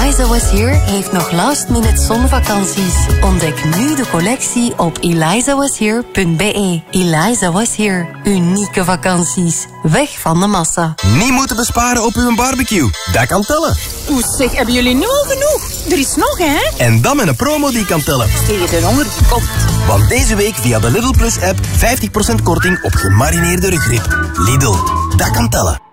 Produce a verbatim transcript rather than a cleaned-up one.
Eliza Was Here heeft nog last-minute zonvakanties. Ontdek nu de collectie op eliza was here punt b e. Eliza Was Here. Unieke vakanties. Weg van de massa. Niet moeten besparen op uw barbecue. Dat kan tellen. Oeh, zeg, hebben jullie nu al genoeg? Er is nog, hè? En dan met een promo die kan tellen. Tegen de honger die komt. Want deze week via de Lidl Plus app vijftig procent korting op gemarineerde rugrib. Lidl, dat kan tellen.